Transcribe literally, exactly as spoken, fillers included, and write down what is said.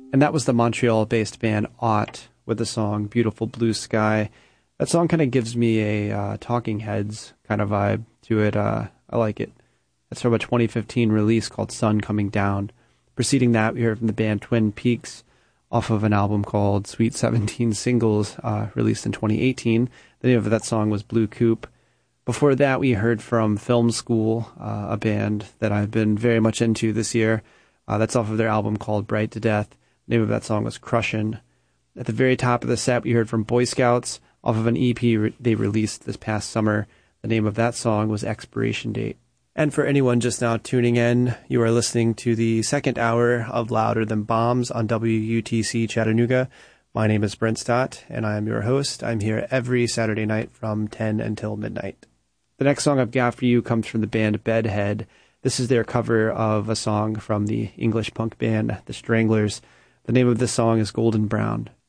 And that was the Montreal-based band Ought with the song Beautiful Blue Sky. That song kind of gives me a uh, Talking Heads kind of vibe to it. Uh, I like it. That's from a twenty fifteen release called Sun Coming Down. Preceding that, we heard from the band Twin Peaks off of an album called Sweet seventeen Singles, uh, released in twenty eighteen. The name of that song was Blue Coupe. Before that, we heard from Film School, uh, a band that I've been very much into this year. Uh, that's off of their album called Bright to Death. The name of that song was Crushin'. At the very top of the set, we heard from Boy Scouts off of an E P re- they released this past summer. The name of that song was Expiration Date. And for anyone just now tuning in, you are listening to the second hour of Louder Than Bombs on W U T C Chattanooga. My name is Brent Stott, and I am your host. I'm here every Saturday night from ten until midnight. The next song I've got for you comes from the band Bedhead. This is their cover of a song from the English punk band The Stranglers. The name of this song is Golden Brown.